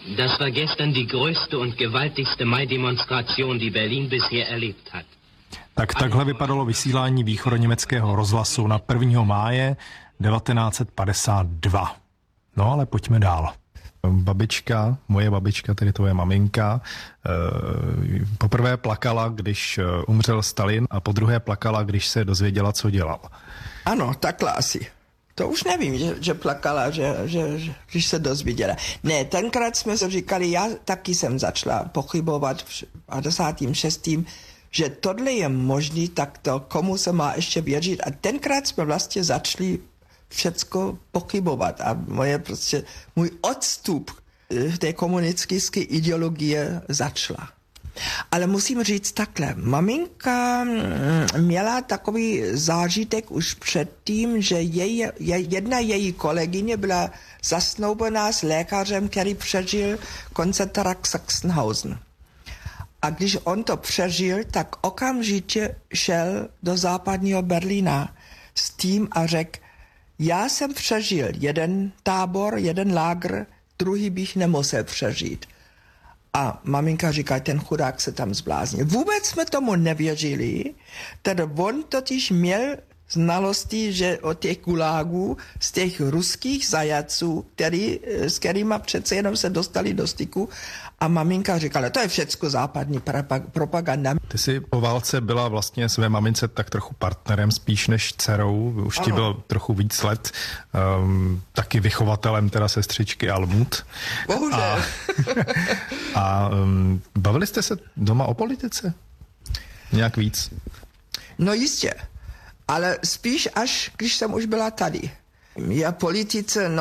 Das war gestern die größte und gewaltigste Mai-Demonstration, die Berlin bisher erlebt hat. Tak takhle vypadalo vysílání východoněmeckého rozhlasu na 1. máje 1952. No ale pojďme dál. Babička, moje babička, tedy tvoje maminka, poprvé plakala, když umřel Stalin, a podruhé plakala, když se dozvěděla, co dělal. Ano, takhle asi. To už nevím, že plakala, že když se dozvěděla. Ne, tenkrát jsme se říkali, já taky jsem začala pochybovat v 56., že tohle je možný, tak to komu se má ještě věřit. A tenkrát jsme vlastně začali všecko pochybovat a můj odstup té komunistické ideologie začala. Ale musím říct takhle, maminka měla takový zážitek už předtím, že jedna její kolegyně byla zasnoubená s lékařem, který přežil koncentrák Sachsenhausen. A když on to přežil, tak okamžitě šel do západního Berlína s tím a řekl, já jsem přežil jeden tábor, jeden lágr, druhý bych nemusel přežít. A maminka říká, ten chudák se tam zbláznil. Vůbec jsme tomu nevěřili, tedy on totiž měl znalosti, že od těch gulágů, z těch ruských zajatců, s kterýma přece jenom se dostali do styku, a maminka říkala, to je všecko západní propaganda. Ty jsi po válce byla vlastně své mamince tak trochu partnerem spíš než dcerou, už ti bylo trochu víc let, taky vychovatelem teda sestřičky Almut. Bohužel. A bavili jste se doma o politice? Nějak víc? No jistě, ale spíš až, když jsem už byla tady. Já politice,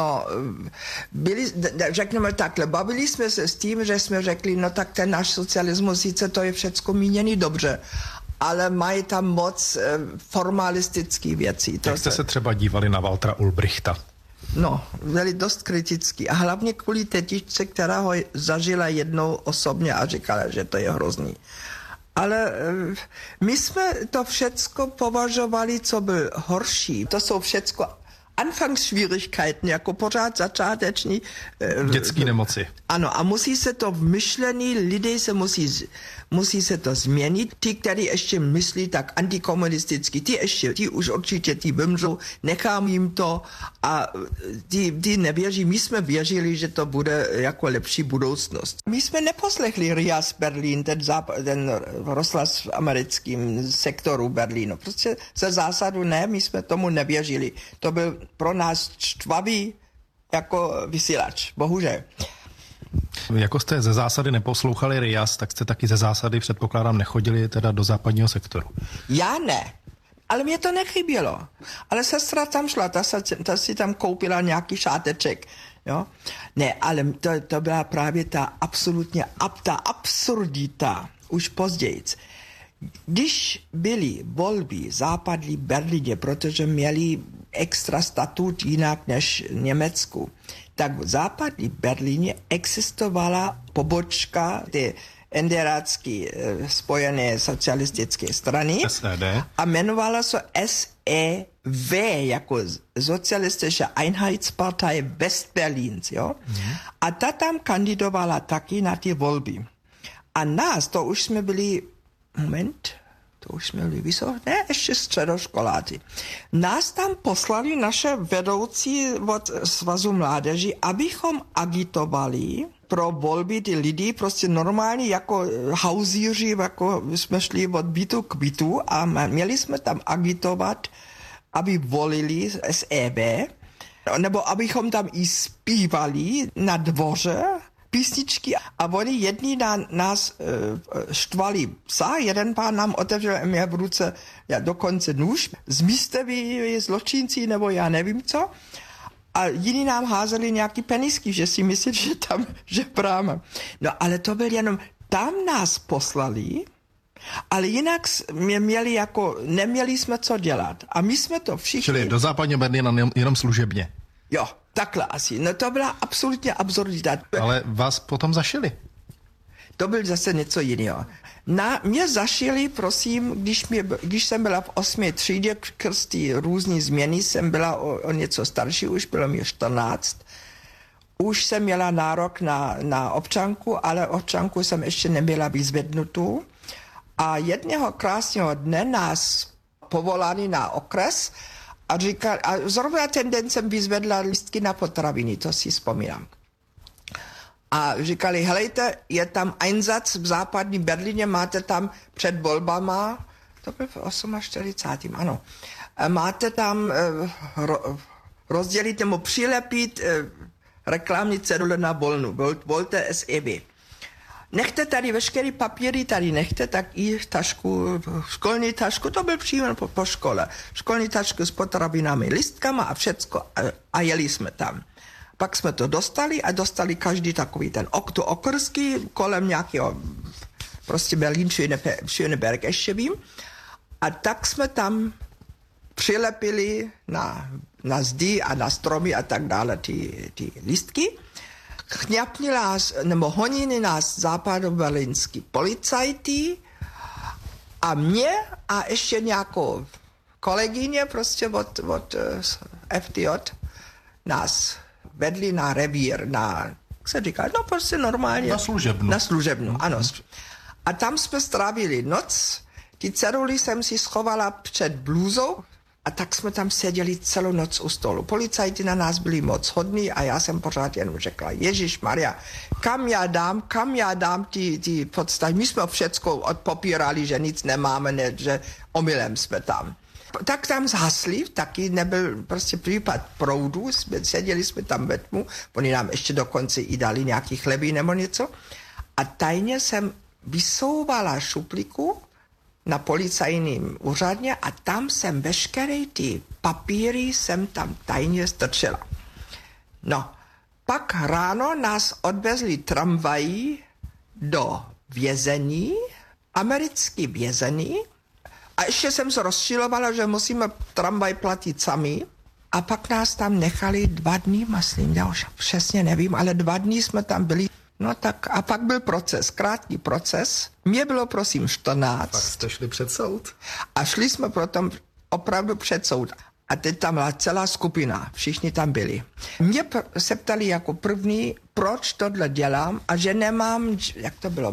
řekneme takhle, bavili jsme se s tím, že jsme řekli, no tak ten náš socialismus, sice to je všecko míněný dobře, ale mají tam moc formalistický věcí. Jak jste se třeba dívali na Waltera Ulbrichta? No, byli dost kritický a hlavně kvůli tetičce, která ho zažila jednou osobně a říkala, že to je hrozný. Ale my jsme to všecko považovali, co byl horší. To jsou všecko Anfangsschwierigkeiten, jako pořád začáteční. Dětský nemoci. Ano, a musí se to v myšlení, lidé se musí se to změnit. Ti, kteří ještě myslí tak antikomunisticky, ti už určitě vymřou, nechám jim to a ti nevěří. My jsme věřili, že to bude jako lepší budoucnost. My jsme neposlechli RIAS Berlin, ten rozhlas v americkém sektoru Berlínu. Prostě ze zásadu ne, my jsme tomu nevěřili. To byl pro nás štvavý jako vysílač, bohužel. Jako jste ze zásady neposlouchali RIAS, tak jste taky ze zásady, předpokládám, nechodili teda do západního sektoru. Já ne, ale mě to nechybělo. Ale sestra tam šla, ta si tam koupila nějaký šáteček. Jo? Ne, ale to byla právě ta absurdita, už později. Když byly volby západní Berlíně, protože měli extra statut jinak než v Německu, tak v západní Berlíně existovala pobočka té NDRácké spojené socialistické strany SED. A jmenovala se SEW jako Sozialistische Einheitspartei Westberlins. Jo? A ta tam kandidovala taky na ty volby. A nás, to už jsme byli ještě středoškoláci. Nás tam poslali naše vedoucí od Svazu mládeži, abychom agitovali pro volby ty lidi, prostě normálně jako hauzíři, jako jsme šli od bytu k bytu a měli jsme tam agitovat, aby volili SEB, nebo abychom tam i zpívali na dvoře písničky a oni jedni nás štvali psa, jeden pán nám otevřel mě v ruce dokonce nůž, zmizte vy zločinci nebo já nevím co, a jiní nám házeli nějaký penisky, že si myslí, že tam, že práme. No ale to byl jenom, tam nás poslali, ale jinak neměli jsme co dělat. A my jsme to všichni... Čili do západního Berlína jenom služebně. Jo, takhle asi. No to byla absolutně absurdita. Ale vás potom zašili. To byl zase něco jiného. Mě zašili, prosím, když jsem byla v 8. třídě, krsty různý změny, jsem byla o něco starší, už bylo mi 14. už jsem měla nárok na občanku, ale občanku jsem ještě neměla vyzvednutou. A jednoho krásného dne nás povolali na okres a říkali, a zrovna ten den jsem vyzvedla lístky na potraviny, to si vzpomínám. A říkali, helejte, je tam Einsatz v západním Berlíně, máte tam před volbama, to byl v 48, ano, máte tam rozdělit nebo přilepit reklamní cedule na volnu, volte SEB. Nechte tady veškeré papíry, tady nechte, tak i tašku, školní tašku, to byl příjem po škole. Školní tašku s potravinami, listkama a všecko a jeli jsme tam. Pak jsme to dostali a dostali každý takový ten okrský kolem nějakého, prostě Berlín, Schöneberg ještě vím. A tak jsme tam přilepili na zdi a na stromy a tak dále ty listky. Chňapni nás, nebo honili nás západoberlínský policajti a mě a ještě nějakou kolegyně prostě od FTJ nás vedli na revír, jak se říká, no prostě normálně. Na služebnu, ano. A tam jsme strávili noc, ty ceduly jsem si schovala před blůzou a tak jsme tam seděli celou noc u stolu. Policajti na nás byli moc hodní a já jsem pořád jenom řekla, Ježišmarja, kam já dám ty podstavy. My jsme všecko odpopírali, že nic nemáme, ne, že omylem jsme tam. Tak tam zhasli, taky nebyl prostě případ proudu, seděli jsme tam ve tmu, oni nám ještě dokonce i dali nějaký chleby nebo něco a tajně jsem vysouvala šuplíku na policajním úřadě a tam jsem veškeré ty papíry jsem tam tajně strčila. No, pak ráno nás odvezli tramvají do vězení, americký vězení, a ještě jsem se rozčilovala, že musíme tramvaj platit sami. A pak nás tam nechali 2 dny, myslím, já už přesně nevím, ale 2 dny jsme tam byli. No tak a pak byl proces, krátký proces. Mně bylo prosím 14. Pak jste šli před soud. A šli jsme potom opravdu před soud. A teď tam byla celá skupina, všichni tam byli. Mě se ptali jako první, proč tohle dělám a že nemám, jak to bylo,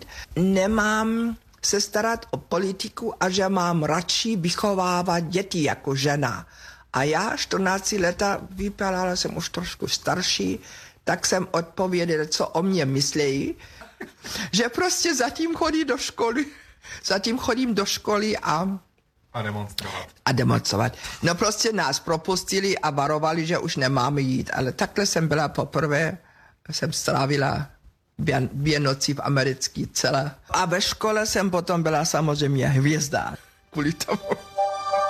nemám se starat o politiku a že mám radši vychovávat děti jako žena. A já 14 leta, vypadala jsem už trošku starší, tak jsem odpověděl, co o mě myslejí, že prostě zatím chodím do školy a demonstrovat. No prostě nás propustili a varovali, že už nemáme jít, ale takhle jsem byla poprvé, jsem strávila 2 noci v americké celé. A ve škole jsem potom byla samozřejmě hvězda kvůli tomu.